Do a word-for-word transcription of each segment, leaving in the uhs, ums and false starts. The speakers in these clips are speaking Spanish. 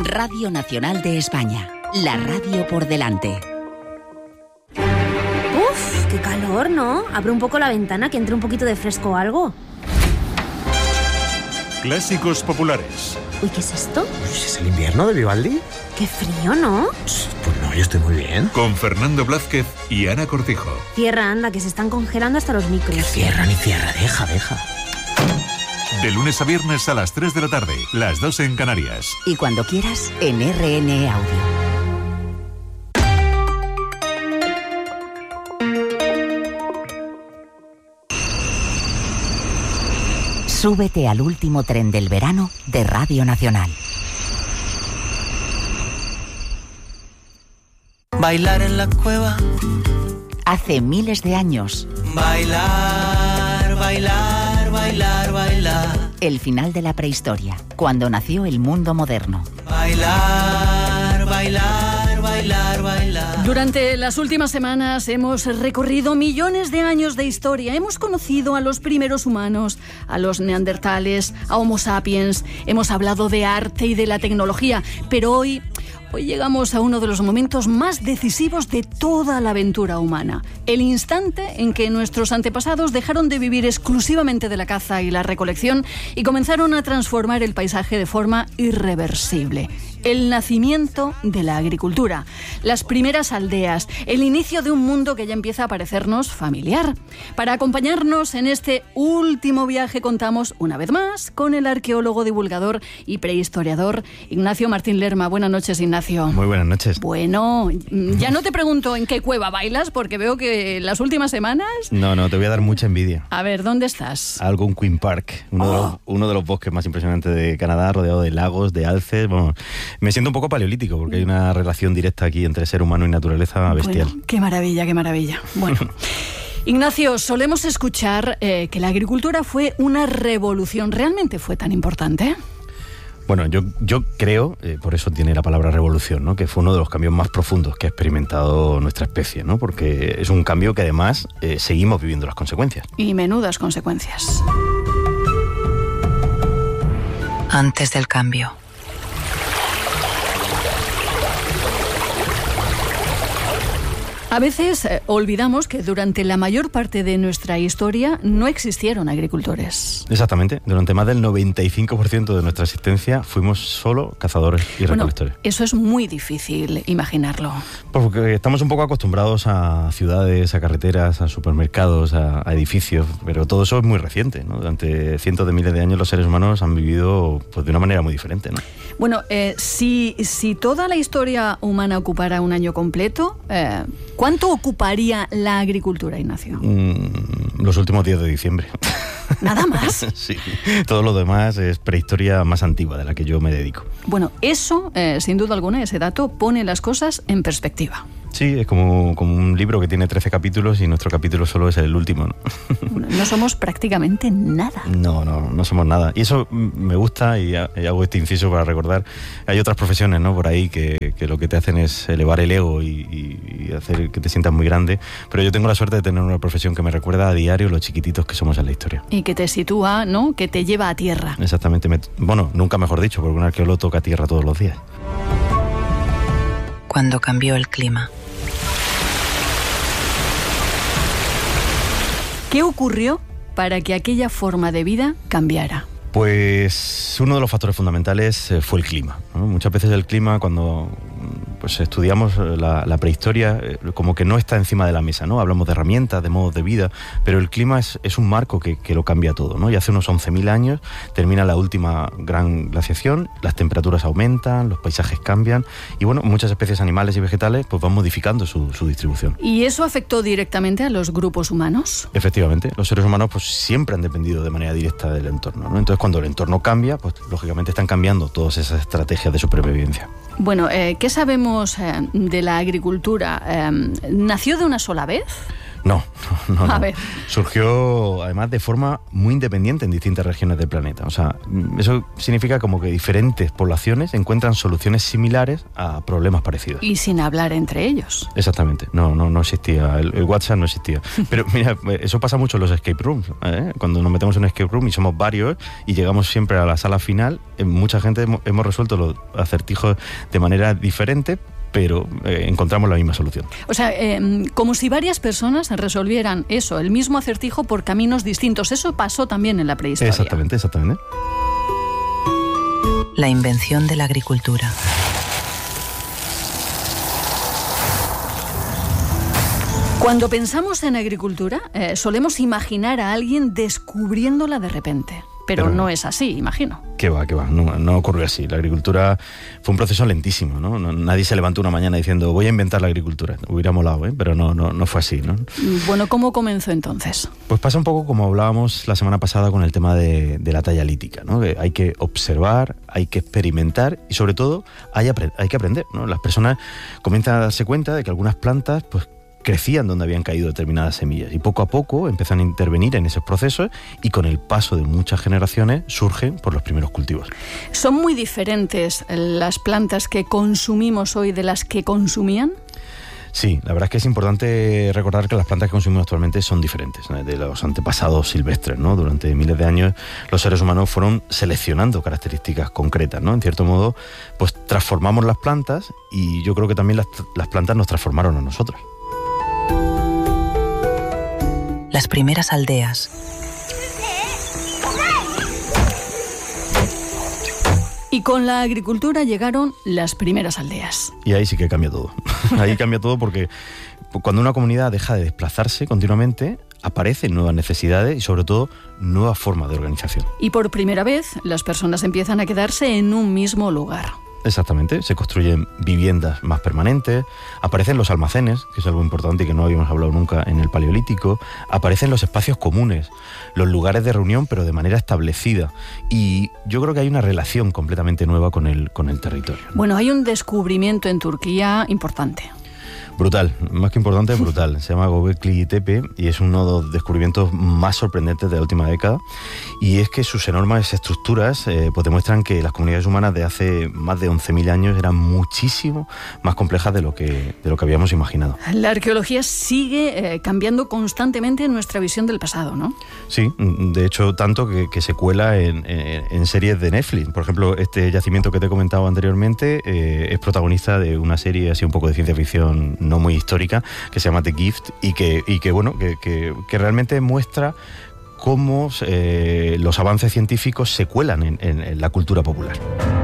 Radio Nacional de España, la radio por delante. Uf, qué calor, ¿no? Abre un poco la ventana que entre un poquito de fresco o algo. Clásicos populares. Uy, ¿qué es esto? Pues es el invierno de Vivaldi. Qué frío, ¿no? Pues no, yo estoy muy bien. Con Fernando Blázquez y Ana Cortijo. Cierra, anda, que se están congelando hasta los micros. Que cierra ni cierra, deja, deja. De lunes a viernes a las tres de la tarde, las dos en Canarias. Y cuando quieras, en R N Audio. Súbete al último tren del verano de Radio Nacional. Bailar en la cueva. Hace miles de años. Bailar, bailar, bailar, bailar. El final de la prehistoria, cuando nació el mundo moderno. Bailar, bailar, bailar, bailar. Durante las últimas semanas hemos recorrido millones de años de historia. Hemos conocido a los primeros humanos, a los neandertales, a Homo sapiens. Hemos hablado de arte y de la tecnología. Pero hoy, hoy llegamos a uno de los momentos más decisivos de toda la aventura humana. El instante en que nuestros antepasados dejaron de vivir exclusivamente de la caza y la recolección y comenzaron a transformar el paisaje de forma irreversible. El nacimiento de la agricultura, las primeras aldeas, el inicio de un mundo que ya empieza a parecernos familiar. Para acompañarnos en este último viaje contamos, una vez más, con el arqueólogo, divulgador y prehistoriador Ignacio Martín Lerma. Buenas noches, Ignacio. Muy buenas noches. Bueno, ya no te pregunto en qué cueva bailas, porque veo que las últimas semanas... No, no, te voy a dar mucha envidia. A ver, ¿dónde estás? Algo en Queen Park, uno, oh. de los, uno de los bosques más impresionantes de Canadá, rodeado de lagos, de alces. Bueno, me siento un poco paleolítico porque hay una relación directa aquí entre ser humano y naturaleza bestial. Bueno, qué maravilla, qué maravilla. Bueno, Ignacio, solemos escuchar eh, que la agricultura fue una revolución. ¿Realmente fue tan importante? Bueno, yo, yo creo, eh, por eso tiene la palabra revolución, ¿no? Que fue uno de los cambios más profundos que ha experimentado nuestra especie, ¿no? Porque es un cambio que además eh, seguimos viviendo las consecuencias. Y menudas consecuencias. Antes del cambio. A veces eh, olvidamos que durante la mayor parte de nuestra historia no existieron agricultores. Exactamente. Durante más del noventa y cinco por ciento de nuestra existencia fuimos solo cazadores y bueno, recolectores. Eso es muy difícil imaginarlo. Porque estamos un poco acostumbrados a ciudades, a carreteras, a supermercados, a, a edificios, pero todo eso es muy reciente, ¿no? Durante cientos de miles de años los seres humanos han vivido pues, de una manera muy diferente, ¿no? Bueno, eh, si, si toda la historia humana ocupara un año completo, eh, ¿cuánto ocuparía la agricultura, Ignacio? Mm, los últimos días de diciembre. ¿Nada más? Sí, todo lo demás es prehistoria más antigua de la que yo me dedico. Bueno, eso, eh, sin duda alguna, ese dato pone las cosas en perspectiva. Sí, es como, como un libro que tiene trece capítulos y nuestro capítulo solo es el último, ¿no? Bueno, no somos prácticamente nada. No, no, no somos nada. Y eso me gusta y hago este inciso para recordar. Hay otras profesiones, ¿no? Por ahí que, que lo que te hacen es elevar el ego y, y, y hacer que te sientas muy grande. Pero yo tengo la suerte de tener una profesión que me recuerda a diario lo chiquititos que somos en la historia. Y que te sitúa, ¿no? Que te lleva a tierra. Exactamente. Me, bueno, nunca mejor dicho, porque un arqueólogo toca tierra todos los días. Cuando cambió el clima. ¿Qué ocurrió para que aquella forma de vida cambiara? Pues uno de los factores fundamentales fue el clima, ¿no? Muchas veces el clima, cuando pues estudiamos la, la prehistoria, como que no está encima de la mesa, ¿no? Hablamos de herramientas, de modos de vida, pero el clima es, es un marco que, que lo cambia todo, ¿no? Y hace unos once mil años termina la última gran glaciación, las temperaturas aumentan, los paisajes cambian y, bueno, muchas especies animales y vegetales pues van modificando su, su distribución. ¿Y eso afectó directamente a los grupos humanos? Efectivamente, los seres humanos pues siempre han dependido de manera directa del entorno, ¿no? Entonces, cuando el entorno cambia, pues lógicamente están cambiando todas esas estrategias de supervivencia. Bueno, eh, ¿qué sabemos eh, de la agricultura? Eh, ¿Nació de una sola vez? No, no, no. A no. ver. Surgió además de forma muy independiente en distintas regiones del planeta. O sea, eso significa como que diferentes poblaciones encuentran soluciones similares a problemas parecidos. Y sin hablar entre ellos. Exactamente, no, no, no existía, el, el WhatsApp no existía. Pero mira, eso pasa mucho en los escape rooms, ¿eh? Cuando nos metemos en un escape room y somos varios y llegamos siempre a la sala final, mucha gente hemos, hemos resuelto los acertijos de manera diferente, pero eh, encontramos la misma solución. O sea, eh, como si varias personas resolvieran eso, el mismo acertijo por caminos distintos. Eso pasó también en la prehistoria. Exactamente, exactamente. La invención de la agricultura. Cuando pensamos en agricultura, eh, solemos imaginar a alguien descubriéndola de repente. Pero, Pero no es así, imagino. Que va, que va, no, no ocurrió así. La agricultura fue un proceso lentísimo, ¿no? No, nadie se levantó una mañana diciendo voy a inventar la agricultura. Hubiera molado, ¿eh? Pero no, no, no fue así, ¿no? Bueno, ¿cómo comenzó entonces? Pues pasa un poco como hablábamos la semana pasada con el tema de, de la talla lítica, ¿no? Que hay que observar, hay que experimentar y sobre todo hay, hay que aprender, ¿no? Las personas comienzan a darse cuenta de que algunas plantas, pues, crecían donde habían caído determinadas semillas y poco a poco empiezan a intervenir en esos procesos y con el paso de muchas generaciones surgen por los primeros cultivos. ¿Son muy diferentes las plantas que consumimos hoy de las que consumían? Sí, la verdad es que es importante recordar que las plantas que consumimos actualmente son diferentes, ¿no?, de los antepasados silvestres, ¿no? Durante miles de años los seres humanos fueron seleccionando características concretas, ¿no? En cierto modo, pues transformamos las plantas y yo creo que también las, las plantas nos transformaron a nosotros. Las primeras aldeas. Y con la agricultura llegaron las primeras aldeas. Y ahí sí que cambia todo. Ahí cambia todo porque cuando una comunidad deja de desplazarse continuamente, aparecen nuevas necesidades y sobre todo nuevas formas de organización. Y por primera vez las personas empiezan a quedarse en un mismo lugar. Exactamente, se construyen viviendas más permanentes, aparecen los almacenes, que es algo importante y que no habíamos hablado nunca en el Paleolítico, aparecen los espacios comunes, los lugares de reunión pero de manera establecida y yo creo que hay una relación completamente nueva con el, con el territorio. Bueno, hay un descubrimiento en Turquía importante. Brutal, más que importante, brutal. Se llama Göbekli Tepe y es uno de los descubrimientos más sorprendentes de la última década. Y es que sus enormes estructuras eh, pues demuestran que las comunidades humanas de hace más de once mil años eran muchísimo más complejas de lo que, de lo que habíamos imaginado. La arqueología sigue eh, cambiando constantemente nuestra visión del pasado, ¿no? Sí, de hecho, tanto que, que se cuela en, en, en series de Netflix. Por ejemplo, este yacimiento que te he comentado anteriormente eh, es protagonista de una serie así un poco de ciencia ficción no muy histórica, que se llama The Gift y que, y que bueno, que, que, que realmente muestra cómo eh, los avances científicos se cuelan en, en, en la cultura popular.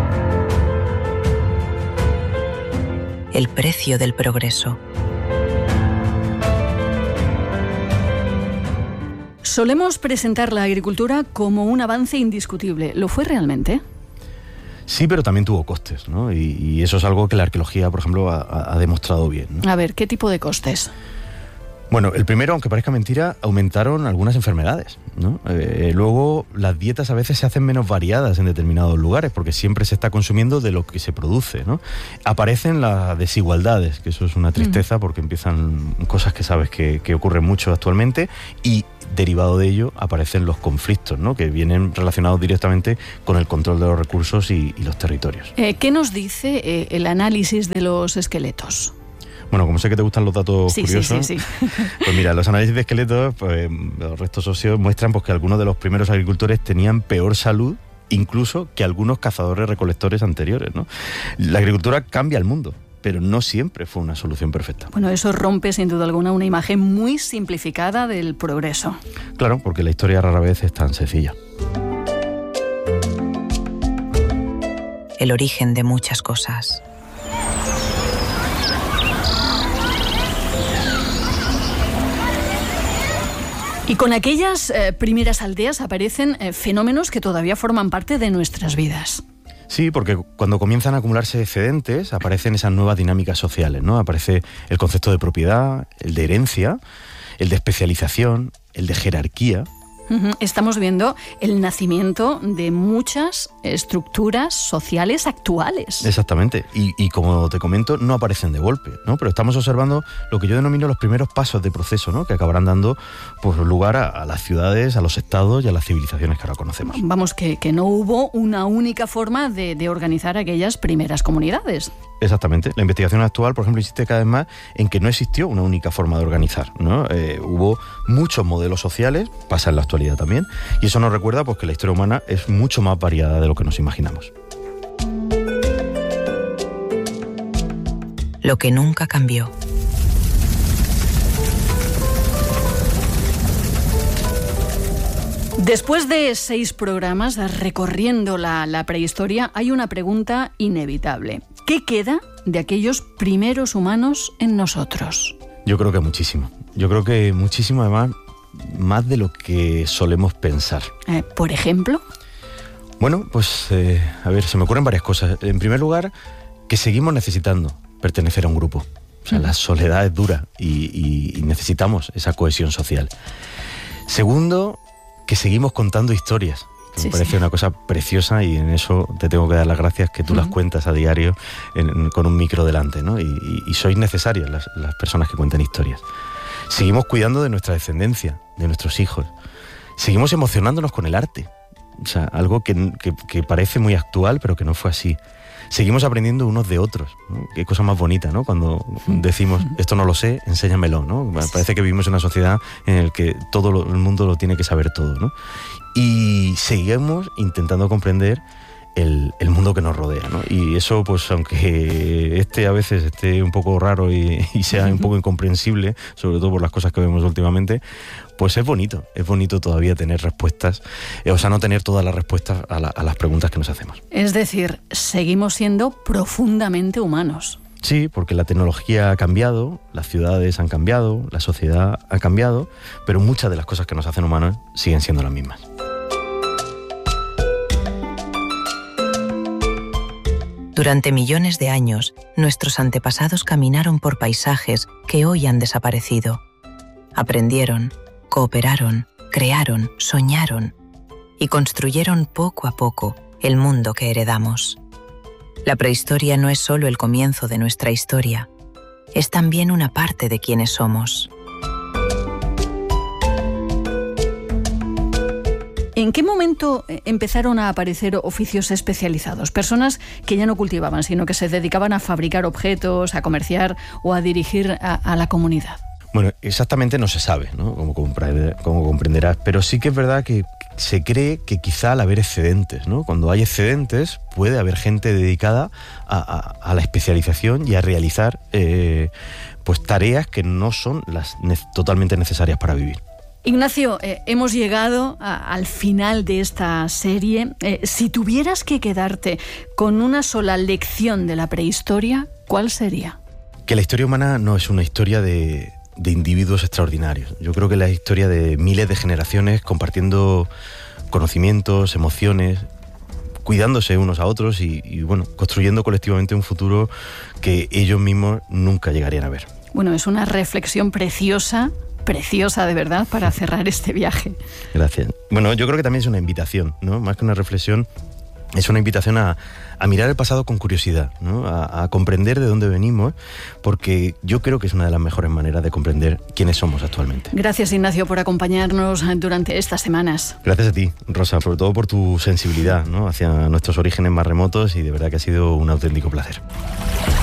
El precio del progreso. Solemos presentar la agricultura como un avance indiscutible. ¿Lo fue realmente? Sí, pero también tuvo costes, ¿no? Y, y eso es algo que la arqueología, por ejemplo, ha, ha demostrado bien, ¿no? A ver, ¿qué tipo de costes? Bueno, el primero, aunque parezca mentira, aumentaron algunas enfermedades, ¿no? Eh, luego, las dietas a veces se hacen menos variadas en determinados lugares, porque siempre se está consumiendo de lo que se produce, ¿no? Aparecen las desigualdades, que eso es una tristeza, mm. porque empiezan cosas que sabes que, que ocurren mucho actualmente, y derivado de ello aparecen los conflictos, ¿no?, que vienen relacionados directamente con el control de los recursos y, y los territorios. Eh, ¿Qué nos dice eh, el análisis de los esqueletos? Bueno, como sé que te gustan los datos sí, curiosos, sí, sí, sí. pues mira, los análisis de esqueletos, pues los restos óseos muestran pues, que algunos de los primeros agricultores tenían peor salud incluso que algunos cazadores-recolectores anteriores, ¿no? La agricultura cambia el mundo, pero no siempre fue una solución perfecta. Bueno, eso rompe sin duda alguna una imagen muy simplificada del progreso. Claro, porque la historia rara vez es tan sencilla. El origen de muchas cosas. Y con aquellas eh, primeras aldeas aparecen eh, fenómenos que todavía forman parte de nuestras vidas. Sí, porque cuando comienzan a acumularse excedentes aparecen esas nuevas dinámicas sociales, ¿no? Aparece el concepto de propiedad, el de herencia, el de especialización, el de jerarquía. Estamos viendo el nacimiento de muchas estructuras sociales actuales. Exactamente, y, y como te comento, no aparecen de golpe, ¿no? Pero estamos observando lo que yo denomino los primeros pasos de proceso, ¿no? Que acabarán dando pues, lugar a, a las ciudades, a los estados y a las civilizaciones que ahora conocemos. Vamos, que, que no hubo una única forma de, de organizar aquellas primeras comunidades. Exactamente. La investigación actual, por ejemplo, insiste cada vez más en que no existió una única forma de organizar, ¿no? Eh, hubo muchos modelos sociales, pasa en la actualidad también, y eso nos recuerda pues, que la historia humana es mucho más variada de lo que nos imaginamos. Lo que nunca cambió. Después de seis programas recorriendo la, la prehistoria, hay una pregunta inevitable. ¿Qué queda de aquellos primeros humanos en nosotros? Yo creo que muchísimo. Yo creo que muchísimo, además, más de lo que solemos pensar. Eh, ¿Por ejemplo? Bueno, pues, eh, a ver, se me ocurren varias cosas. En primer lugar, que seguimos necesitando pertenecer a un grupo. O sea, la soledad es dura y, y, y necesitamos esa cohesión social. Segundo, que seguimos contando historias. Me sí, parece sí. una cosa preciosa y en eso te tengo que dar las gracias que tú uh-huh. las cuentas a diario en, con un micro delante, ¿no? Y, y, y sois necesarias las, las personas que cuentan historias. Seguimos cuidando de nuestra descendencia, de nuestros hijos. Seguimos emocionándonos con el arte. O sea, algo que, que, que parece muy actual, pero que no fue así. Seguimos aprendiendo unos de otros, ¿no? Qué cosa más bonita, ¿no? Cuando decimos, esto no lo sé, enséñamelo, ¿no? Parece que vivimos en una sociedad en la que todo lo, el mundo lo tiene que saber todo, ¿no? Y seguimos intentando comprender el, el mundo que nos rodea, ¿no? Y eso, pues, aunque este a veces esté un poco raro y, y sea un poco incomprensible, sobre todo por las cosas que vemos últimamente, pues es bonito, es bonito todavía tener respuestas, eh, o sea, no tener todas las respuestas a, la, a las preguntas que nos hacemos. Es decir, seguimos siendo profundamente humanos. Sí, porque la tecnología ha cambiado, las ciudades han cambiado, la sociedad ha cambiado, pero muchas de las cosas que nos hacen humanos siguen siendo las mismas. Durante millones de años, nuestros antepasados caminaron por paisajes que hoy han desaparecido. Aprendieron, cooperaron, crearon, soñaron y construyeron poco a poco el mundo que heredamos. La prehistoria no es solo el comienzo de nuestra historia, es también una parte de quienes somos. ¿En qué momento empezaron a aparecer oficios especializados? Personas que ya no cultivaban, sino que se dedicaban a fabricar objetos, a comerciar o a dirigir a, a la comunidad. Bueno, exactamente no se sabe, ¿no? Como, como comprenderás, pero sí que es verdad que se cree que quizá al haber excedentes, ¿no? Cuando hay excedentes puede haber gente dedicada a, a, a la especialización y a realizar eh, pues tareas que no son las ne- totalmente necesarias para vivir. Ignacio, eh, hemos llegado a, al final de esta serie. Eh, si tuvieras que quedarte con una sola lección de la prehistoria, ¿cuál sería? Que la historia humana no es una historia de, de individuos extraordinarios. Yo creo que la historia de miles de generaciones compartiendo conocimientos, emociones, cuidándose unos a otros y, y bueno, construyendo colectivamente un futuro que ellos mismos nunca llegarían a ver. Bueno, es una reflexión preciosa. Preciosa, de verdad, para cerrar este viaje. Gracias. Bueno, yo creo que también es una invitación, ¿no? Más que una reflexión, es una invitación a, a mirar el pasado con curiosidad, ¿no? A, a comprender de dónde venimos, porque yo creo que es una de las mejores maneras de comprender quiénes somos actualmente. Gracias, Ignacio, por acompañarnos durante estas semanas. Gracias a ti, Rosa, sobre todo por tu sensibilidad, ¿no? Hacia nuestros orígenes más remotos, y de verdad que ha sido un auténtico placer.